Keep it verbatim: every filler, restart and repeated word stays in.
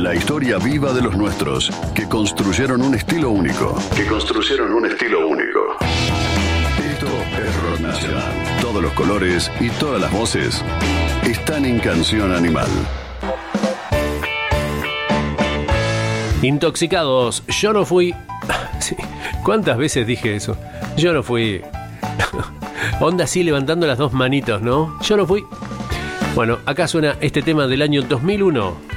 La historia viva de los nuestros, que construyeron un estilo único. Que construyeron un estilo único. Esto es Rock Nacional. Todos los colores y todas las voces están en Canción Animal. Intoxicados, yo no fui... Sí. ¿Cuántas veces dije eso? Yo no fui... Onda así levantando las dos manitos, ¿no? Yo no fui... Bueno, acá suena este tema del año dos mil uno.